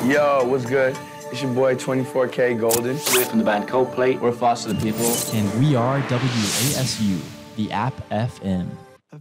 Yo, what's good? It's your boy 24K Golden. We're from the band Coldplay. We're Foster the People. And we are WASU, the App FM.